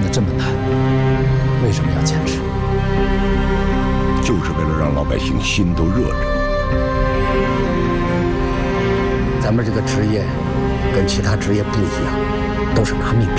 这么难，为什么要坚持？ 就是为了让老百姓心都热着。 咱们这个职业跟其他职业不一样，都是拿命拼。